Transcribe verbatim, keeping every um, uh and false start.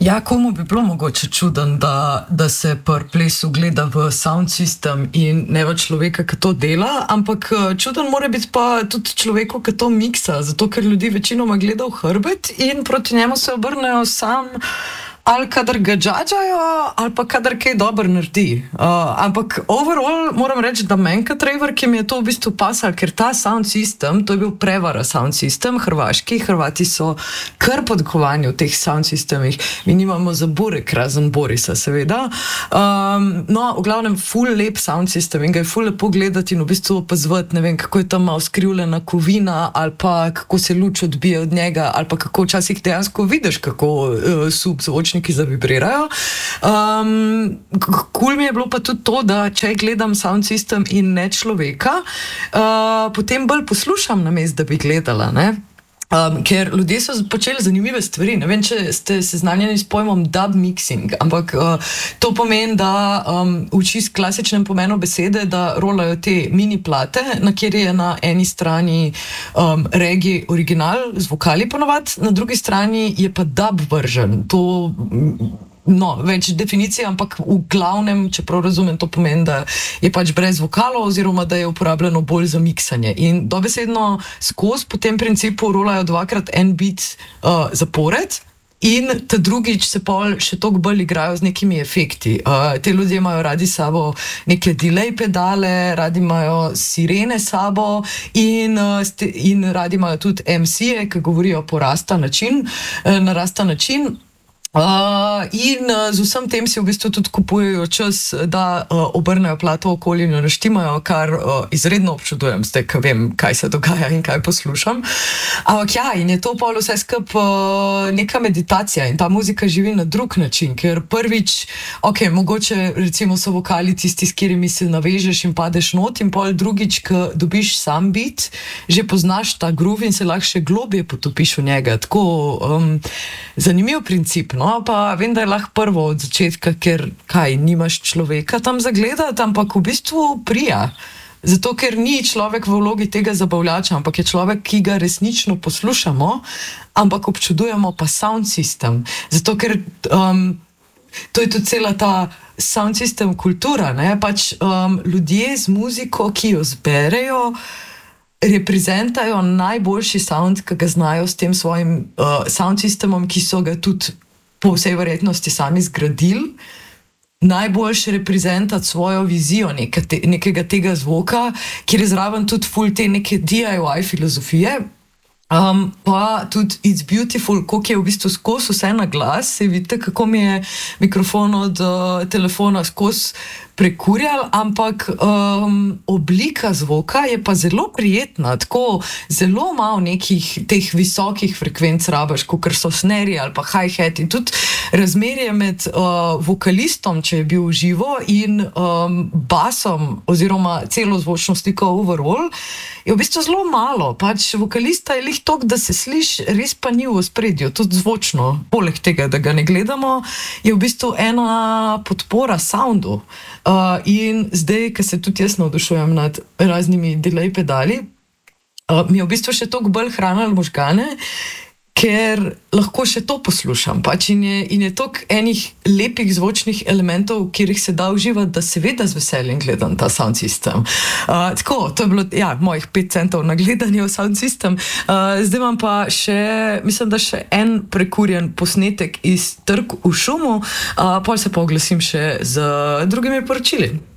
Ja, komu bi bilo mogoče čuden, da, da se pri plesu gleda v sound system in ne v človeka, ki to dela, ampak čuden mora biti pa tudi človeku, ki to miksa, zato ker ljudi večinoma gleda v hrbet in proti njemu se obrnejo sam ali kadar ga džadžajo, ali pa kadar kaj dobro naredi. Uh, ampak overall moram reči, da menjka Trevor, ki mi je to v bistvu pasal, ker ta sound system, to je bil prevara sound system, hrvaški, Hrvati so kar podkovani v teh sound systemih. Mi nimamo za burek, razen Borisa, seveda. Um, no, v glavnem, ful lep sound system in ga je ful lepo gledati in v bistvu opazovati, ne vem, kako je tam malo skrivljena kovina, ali pa kako se luč odbije od njega, ali pa kako včasih dejansko vidiš, kako uh, sub zvočni ki zavibrirajo. Um, cool mi je bilo pa tudi to, da če gledam sound system in ne človeka, uh, potem bolj poslušam namesto, da bi gledala, ne? Um, ker ljudje so počeli zanimive stvari. Ne vem, če ste seznanjeni s pojmom dub mixing, ampak uh, to pomeni, da um, v čist klasičnem pomenu besede, da rolajo te mini plate, na kjer je na eni strani um, reggae original z vokali ponovad, na drugi strani je pa dub version. To no, več definicij, ampak v glavnem, čeprav razumem, to pomeni, da je pač brez vokalov oziroma da je uporabljeno bolj za miksanje. In dobesedno skozi po tem principu rolajo dvakrat en bit uh, zapored in ta drugič se pol še toliko bolj igrajo z nekimi efekti. Uh, te ljudje imajo radi sabo neke delay pedale, radi imajo sirene sabo in, uh, in radi imajo tudi em si-je, ki govorijo po rasta način, uh, na rasta način. Uh, in uh, z vsem tem si v bistvu tudi kupujejo čas, da uh, obrnejo plato okoli in jo naštimajo, kar uh, izredno občudujem, zdaj, ker vem, kaj se dogaja in kaj poslušam. Ampak ja, in je to pol vse skup uh, neka meditacija in ta muzika živi na drug način, ker prvič, ok, mogoče recimo so vokali tisti, s katerimi se navežeš in padeš not, in pol drugič, ko dobiš sam beat, že poznaš ta groove in se lahko še globje potopiš v njega. Tako um, zanimiv princip. No, pa vem, da je lahko prvo od začetka, ker kaj, nimaš človeka tam zagledati, ampak v bistvu prija. Zato, ker ni človek v vlogi tega zabavljača, ampak je človek, ki ga resnično poslušamo, ampak občudujemo pa sound system. Zato, ker um, to je tudi cela ta sound system kultura, ne? Pač um, ljudje z muziko, ki jo zberejo, reprezentajo najboljši sound, ki ga znajo s tem svojim uh, sound systemom, ki so ga tudi po vsej verjetnosti sami zgradili, najboljše reprezentati svojo vizijo neke te, nekega tega zvoka, kjer je zraven tudi ful te neke D I Y filozofije, um, pa tudi It's Beautiful, koliko je v bistvu skozi vse na glas, se vidite, kako mi je mikrofon od uh, telefona skozi prekurjal, ampak um, oblika zvoka je pa zelo prijetna, tako zelo malo nekih teh visokih frekvenc rabaš, kakor so sneri ali pa hi-hat in tudi razmerje med uh, vokalistom, če je bil živo, in um, basom oziroma celo zvočno sliko overall, je v bistvu zelo malo. Pač vokalista je lih tok, da se sliši, res pa ni v ospredju, tudi zvočno. Poleg tega, da ga ne gledamo, je v bistvu ena podpora soundu. Uh, in zdaj, ko se tudi jaz navdušujem nad raznimi delay pedali, uh, mi je v bistvu še toliko bolj hranilo možgane, ker lahko še to poslušam. Pač in je, in je toliko enih lepih zvočnih elementov, kjerih se da uživati, da seveda z veseljem gledam ta sound system. Uh, tako, to je bilo, ja, mojih pet centov na gledanje v sound system. Uh, zdaj imam pa še, mislim, da še en prekurjen posnetek iz Trk v šumu, uh, pol se pa oglasim še z drugimi poročili.